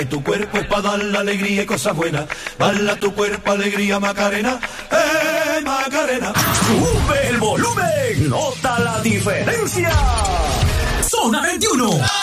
Tu cuerpo es para dar la alegría y cosas buenas. Bala tu cuerpo, alegría, Macarena. Macarena! ¡Sube el volumen! ¡Nota la diferencia! ¡Zona 21!